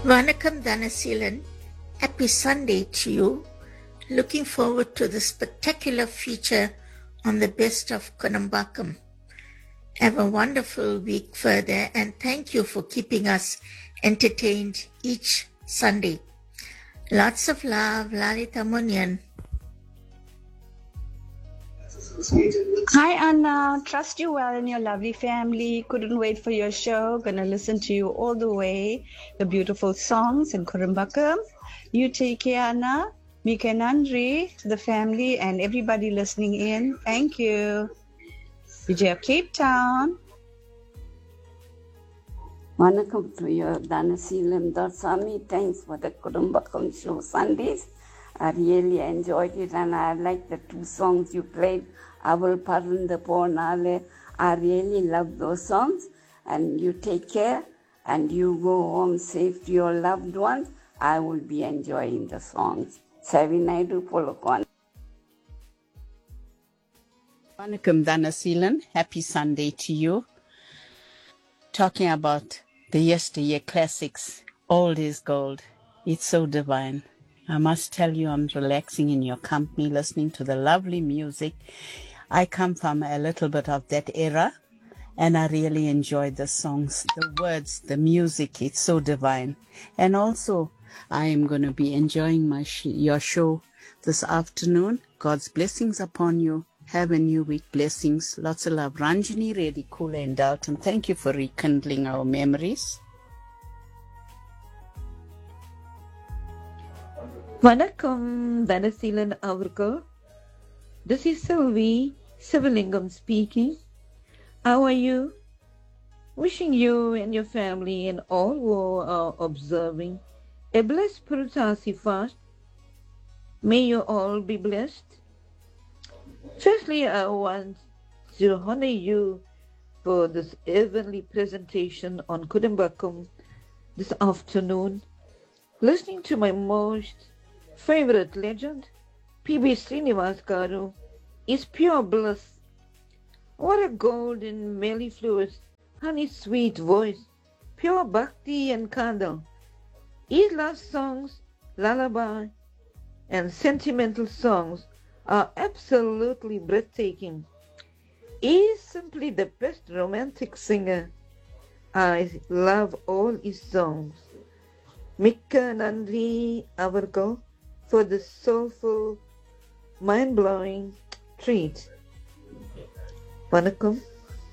Vanakkam Dhanasilan, happy Sunday to you. Looking forward to the spectacular feature on the best of Konambakam. Have a wonderful week further and thank you for keeping us entertained each Sunday. Lots of love, Lalita Munyan. Hi Anna, trust you well and your lovely family. Couldn't wait for your show. Gonna listen to you all the way. The beautiful songs in Kurumbakam. You take care, Anna. Mika and Andre, to the family and everybody listening in. Thank you. Vijay of Cape Town. Welcome to your Dhanasilan Dorsami. Thanks for the Kurumbakam show Sundays. I really enjoyed it and I like the two songs you played. Aval Parunda Ponale. I really love those songs. And you take care and you go home safe to your loved ones. I will be enjoying the songs. Savinaidu Polokwan. Vanakkam Dhanasilan, happy Sunday to you. Talking about the yesteryear classics, old is gold. It's so divine. I must tell you, I'm relaxing in your company, listening to the lovely music. I come from a little bit of that era, and I really enjoy the songs, the words, the music. It's so divine. And also, I am going to be enjoying your show this afternoon. God's blessings upon you. Have a new week. Blessings. Lots of love. Ranjini, Reddy, Kula and Dalton. Thank you for rekindling our memories. Vanakkam Dhanasilan Avargal. This is Sylvie Sivalingam speaking. How are you? Wishing you and your family and all who are observing a blessed Purusasi fast. May you all be blessed. Firstly, I want to honor you for this heavenly presentation on Kurumbakam this afternoon. Listening to my most favorite legend, P.B. Srinivas Garu, is pure bliss. What a golden, mellifluous, honey-sweet voice, pure bhakti and kandal. His love songs, lullaby, and sentimental songs are absolutely breathtaking. He is simply the best romantic singer. I love all his songs. Mikka Nandri Avargal for the soulful, mind-blowing treat. Vanakkam.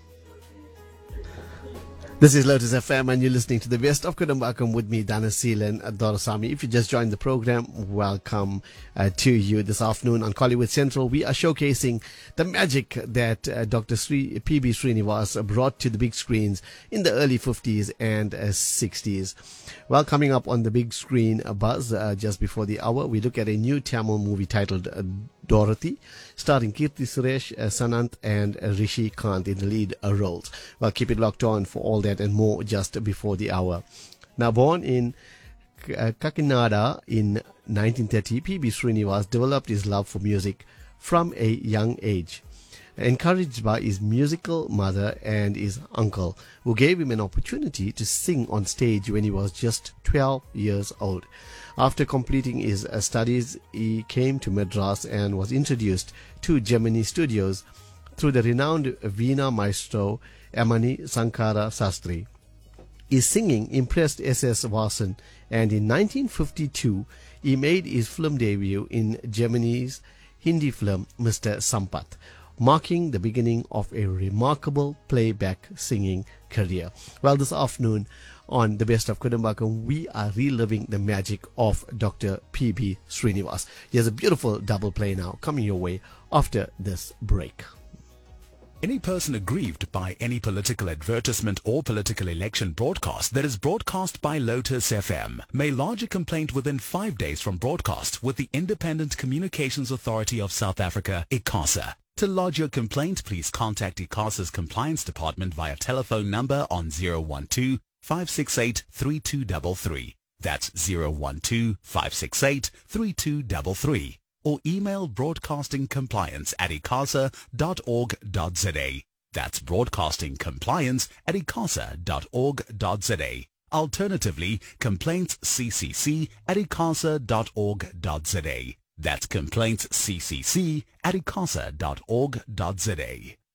This is Lotus FM and you're listening to the best of Kurumbakam with me, Dhanasilan Dorasamy. If you just joined the program, welcome to you this afternoon on Collywood Central. We are showcasing the magic that Dr. P.B. Srinivas brought to the big screens in the early 50s and 60s. Well, coming up on the big screen buzz just before the hour, we look at a new Tamil movie titled Dorothy, starring Kirti Suresh, Sanant and Rishi Kant in the lead roles. Well, keep it locked on for all that and more just before the hour. Now, born in Kakinada in 1930, P.B. Srinivas developed his love for music from a young age, encouraged by his musical mother and his uncle, who gave him an opportunity to sing on stage when he was just 12 years old. After completing his studies, he came to Madras and was introduced to Gemini Studios through the renowned Veena maestro Amani Sankara Sastry. His singing impressed S.S. Vasan, and in 1952 he made his film debut in Gemini's Hindi film Mr. Sampath, marking the beginning of a remarkable playback singing career. Well, this afternoon on the best of Kurumbakam, we are reliving the magic of Dr. P.B. Srinivas. Here's a beautiful double play now coming your way after this break. Any person aggrieved by any political advertisement or political election broadcast that is broadcast by Lotus FM may lodge a complaint within 5 days from broadcast with the Independent Communications Authority of South Africa, ICASA. To lodge your complaint, please contact ICASA's Compliance Department via telephone number on 012-568-3233. That's 012-568-3233. Or email broadcastingcompliance@icasa.org.za. That's broadcastingcompliance@icasa.org.za. Alternatively, complaintsccc@icasa.org.za. That's complaintsccc@icasa.org.za.